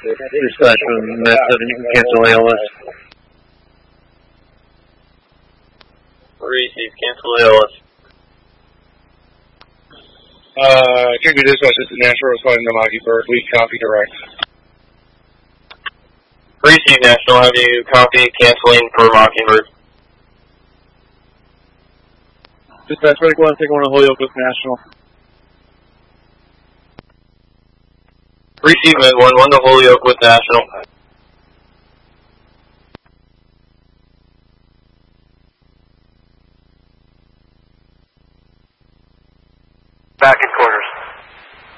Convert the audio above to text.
Dispatch from Met 7, you can cancel ALS. Receive, cancel ALS. Trigger Dispatch, this is National responding to Mockingbird. We copy direct. Receive, National, have you copy canceling for Mockingbird? Dispatch, ready, go on, take one to Holyoke with National. Receive, Med 1, 1 to Holyoke with National.